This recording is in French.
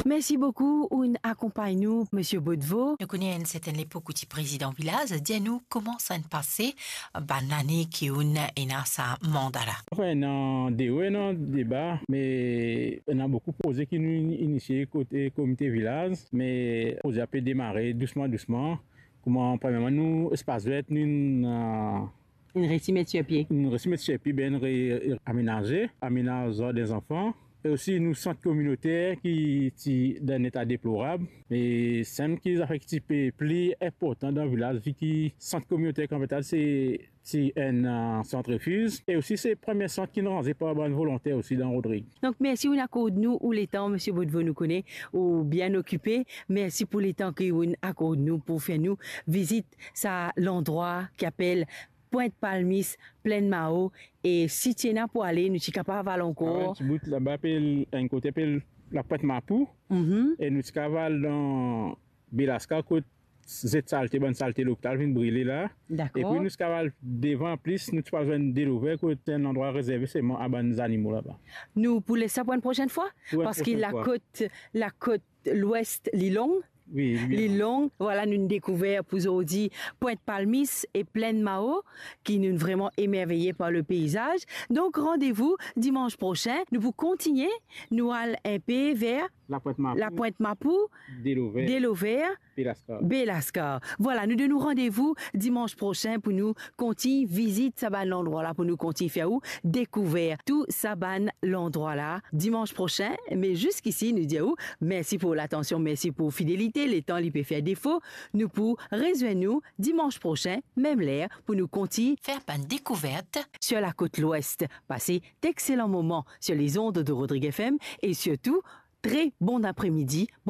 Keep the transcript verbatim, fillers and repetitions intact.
Merci beaucoup. On accompagne nous, Monsieur Baudevaux. Nous connaissons une certaine époque où tu président village. Dis-nous comment ça se passait, ben l'année qui on est dans sa mandat là. Enfin, dans des dans débat, mais on a beaucoup posé qui nous initié côté comité village, mais on a pu démarrer doucement, doucement. Comment premièrement nous espace vert nous euh, Une récit mettre sur pied. Une récit mettre sur pied bien aménagé, aménageur des enfants. Et aussi nous centres communautaires qui sont dans un état déplorable. Mais c'est qui a fait plus important dans le village, vu que centre communautaire comme tel, c'est c'est un centrifuge. Et aussi c'est le premier centre qui nous rendait par bonne volonté aussi dans Rodrigue. Donc merci on accorde nous ou les temps, Monsieur Baudevaux nous connaît, ou bien occupé. Merci pour les temps que vous accorde nous pour faire nous visite ça l'endroit qui appelle Pointe-Palmis, Plaine Mao, et si tu es là pour aller, nous sommes capables d'aller encore. Tu bout là-bas, un côté la Pointe Mapou, mm-hmm. et nous sommes dans Belasca, côté cette saleté, bonne saleté locale, vient brûler là. D'accord. Et puis nous sommes devant, plus, nous sommes besoin de l'ouvrir, côté un endroit réservé seulement à des animaux là-bas. Nous, pour laisser ça pour une prochaine fois? Pour Parce que prochaine la fois. côte, la côte l'ouest, l'Ilong, Oui, oui. les longues, voilà, nous avons découvert pour aujourd'hui Pointe-Palmis et Plaine Mao, qui nous vraiment émerveillés par le paysage. Donc, rendez-vous dimanche prochain. Nous vous continuer, nous allons un peu vers La Pointe Mapou, la Pointe Mapou, Délouvert, Délouvert, Belasca. Belascar. Voilà, nous donnons rendez-vous dimanche prochain pour nous continuer visite Saban l'endroit là, pour nous continuer faire où découvrir tout Saban l'endroit là dimanche prochain. Mais jusqu'ici, nous disons merci pour l'attention, merci pour fidélité. Les temps, il peut faire défaut. Nous pour rejoindre nous dimanche prochain, même l'air, pour nous continuer Faire une découverte sur la côte l'ouest. Passez d'excellents moments sur les ondes de Rodrigue F M et surtout, très bon après-midi. Bon